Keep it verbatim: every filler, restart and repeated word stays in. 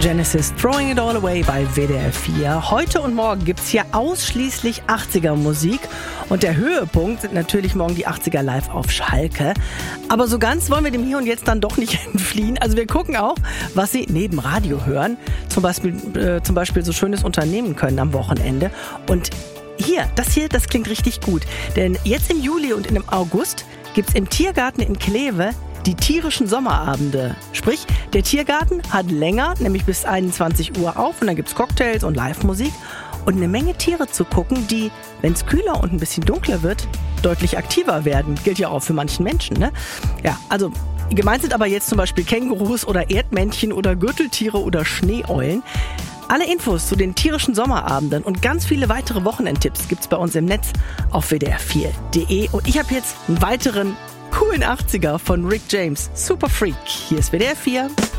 Genesis, Throwing It All Away bei W D R vier. Heute und morgen gibt's hier ausschließlich achtziger Musik. Und der Höhepunkt sind natürlich morgen die achtziger live auf Schalke. Aber so ganz wollen wir dem Hier und Jetzt dann doch nicht entfliehen. Also wir gucken auch, was Sie neben Radio hören. Zum Beispiel, äh, zum Beispiel so schönes unternehmen können am Wochenende. Und hier, das hier, das klingt richtig gut. Denn jetzt im Juli und im August gibt's im Tiergarten in Kleve die tierischen Sommerabende. Sprich, der Tiergarten hat länger, nämlich bis einundzwanzig Uhr auf, und dann gibt's Cocktails und Live-Musik und eine Menge Tiere zu gucken, die, wenn es kühler und ein bisschen dunkler wird, deutlich aktiver werden. Gilt ja auch für manchen Menschen, ne? Ja, also gemeint sind aber jetzt zum Beispiel Kängurus oder Erdmännchen oder Gürteltiere oder Schneeeulen. Alle Infos zu den tierischen Sommerabenden und ganz viele weitere Wochenendtipps gibt's bei uns im Netz auf w d r vier punkt d e. Und ich habe jetzt einen weiteren coolen achtziger von Rick James. Super Freak. Hier ist W D R vier.